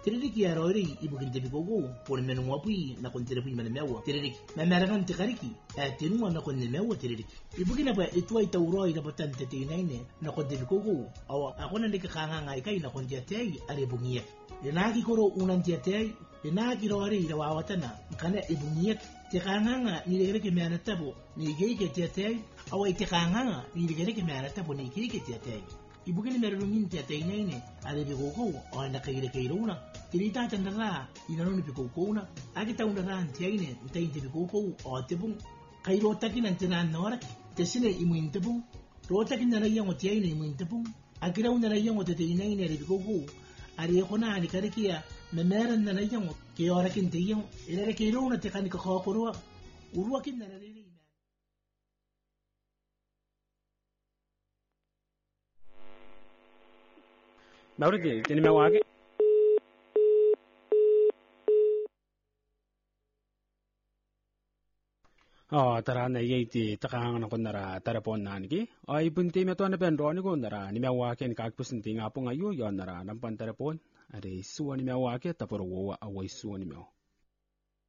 Tiririki ya roiri ibukin tebi gogo por menu ngopui na kon terepi mana mewa tiririki mamarakan tikariki tenua na kon mewa tiririki ibukin apa itu ita uroi na patan tetinaine na kon tebi gogo awa akona ndika kanga ngai kai na kon tiatei are bungiek lenaki koro unan tiatei lenaki roiri ira wawatana kana ibungiek tikanga ni legereke meana tabo ni geike tiatei awa itikanga ni legereke meana tabo ni geike tiatei Ibukini merunungin tiatei naine ale bigoko o anda kaire kairuna tirita tandara inanoni bigoko na agita undara antiaine ntai bigoko o tebung kairo takin antena norak tesine imuin tebung rotakin na yang otiaine imuin tebung agira undara yang otetei naine ale bigoko ari kona ani karekia memeran na yang ke orakin teyang ere kairuna tekani ka khokoro uruakin na rere Mauriti, tiene meu ake? Tara na yeiti takang na kunara tarapon na niki. Ibunti me to na ben roni ko nara ni meu ake ni kakpusinti nga po ngayo yon nara nampan tarapon. Ari suwa ni meu ake taporo wo away suwa ni meu.